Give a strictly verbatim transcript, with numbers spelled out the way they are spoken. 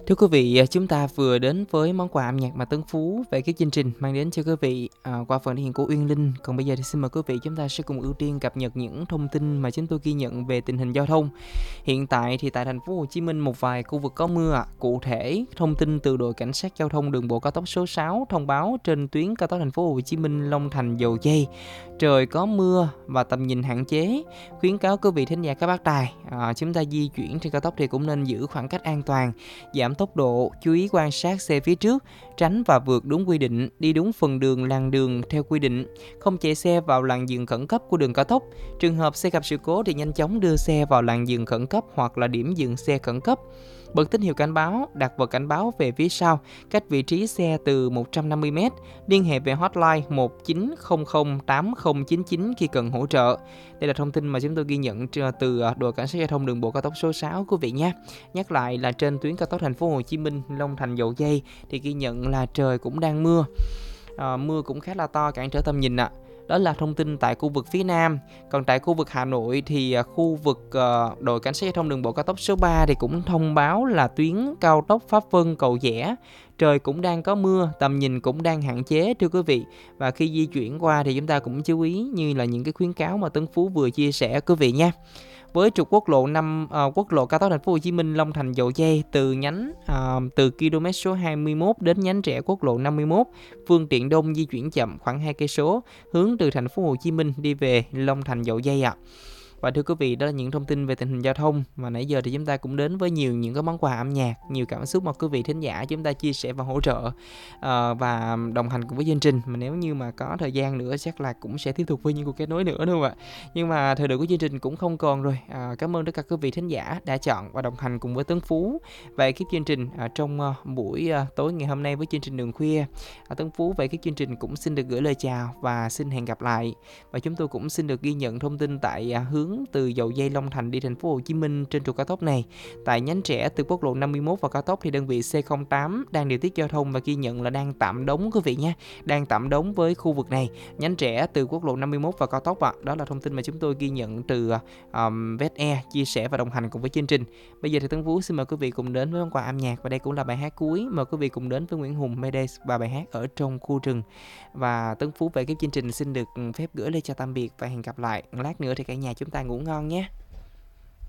Thưa quý vị, à, chúng ta vừa đến với món quà âm nhạc mà Tấn Phú về cái chương trình mang đến cho quý vị à, qua phần thể hiện của Uyên Linh. Còn bây giờ thì xin mời quý vị chúng ta sẽ cùng ưu tiên cập nhật những thông tin mà chúng tôi ghi nhận về tình hình giao thông. Hiện tại thì tại thành phố Hồ Chí Minh một vài khu vực có mưa ạ. Cụ thể, thông tin từ đội cảnh sát giao thông đường bộ cao tốc số sáu thông báo trên tuyến cao tốc thành phố Hồ Chí Minh Long Thành Dầu Giây trời có mưa và tầm nhìn hạn chế. Khuyến cáo quý vị thính giả các bác tài à, chúng ta di chuyển trên cao tốc thì cũng nên giữ khoảng cách an toàn, giảm tốc độ, chú ý quan sát xe phía trước, tránh và vượt đúng quy định, đi đúng phần đường làn đường theo quy định, không chạy xe vào làn dừng khẩn cấp của đường cao tốc. Trường hợp xe gặp sự cố thì nhanh chóng đưa xe vào làn dừng khẩn cấp hoặc là điểm dừng xe khẩn cấp. Bật tín hiệu cảnh báo, đặt vật cảnh báo về phía sau, cách vị trí xe từ một trăm năm mươi mét, liên hệ về hotline một chín không không tám không chín chín khi cần hỗ trợ. Đây là thông tin mà chúng tôi ghi nhận từ đội cảnh sát giao thông đường bộ cao tốc số sáu quý vị nhé. Nhắc lại là trên tuyến cao tốc thành phố Hồ Chí Minh Long Thành Dầu Giây thì ghi nhận là trời cũng đang mưa. À, mưa cũng khá là to, cản trở tầm nhìn ạ. À. Đó là thông tin tại khu vực phía Nam. Còn tại khu vực Hà Nội thì khu vực uh, đội cảnh sát giao thông đường bộ cao tốc số ba thì cũng thông báo là tuyến cao tốc Pháp Vân Cầu Giẽ trời cũng đang có mưa, tầm nhìn cũng đang hạn chế thưa quý vị. Và khi di chuyển qua thì chúng ta cũng chú ý như là những cái khuyến cáo mà Tấn Phú vừa chia sẻ quý vị nha. Với trục quốc lộ năm uh, quốc lộ cao tốc thành phố Hồ Chí Minh Long Thành Dầu Giây từ nhánh uh, từ km số hai mươi mốt đến nhánh rẽ quốc lộ năm mươi mốt, phương tiện đông di chuyển chậm khoảng hai cây số hướng từ thành phố Hồ Chí Minh đi về Long Thành Dầu Giây ạ. À. Và thưa quý vị, đó là những thông tin về tình hình giao thông mà nãy giờ thì chúng ta cũng đến với nhiều những cái món quà âm nhạc, nhiều cảm xúc mà quý vị thính giả chúng ta chia sẻ và hỗ trợ uh, và đồng hành cùng với chương trình. Mà nếu như mà có thời gian nữa chắc là cũng sẽ tiếp tục với những cuộc kết nối nữa đúng không ạ? Nhưng mà thời lượng của chương trình cũng không còn rồi. Uh, cảm ơn tất cả quý vị thính giả đã chọn và đồng hành cùng với Tấn Phú về cái chương trình uh, trong uh, buổi uh, tối ngày hôm nay với chương trình Đường Khuya. Uh, Tấn Phú về cái chương trình cũng xin được gửi lời chào và xin hẹn gặp lại. Và chúng tôi cũng xin được ghi nhận thông tin tại uh, hướng từ Dầu Giây Long Thành đi thành phố Hồ Chí Minh trên trục cao tốc này. Tại nhánh rẽ từ quốc lộ năm mươi mốt vào cao tốc thì đơn vị C không tám đang điều tiết giao thông và ghi nhận là đang tạm đóng quý vị nhé. Đang tạm đóng với khu vực này, nhánh rẽ từ quốc lộ năm mươi mốt vào cao tốc ạ. À. Đó là thông tin mà chúng tôi ghi nhận từ um, vét e chia sẻ và đồng hành cùng với chương trình. Bây giờ thì Tấn Phú xin mời quý vị cùng đến với món quà âm nhạc và đây cũng là bài hát cuối. Mời quý vị cùng đến với Nguyễn Hùng Mayday và bài hát Ở Trong Khu Rừng. Và Tấn Phú về cái chương trình xin được phép gửi lời chào tạm biệt và hẹn gặp lại. Lát nữa thì cả nhà chúng ta ngủ ngon nhé.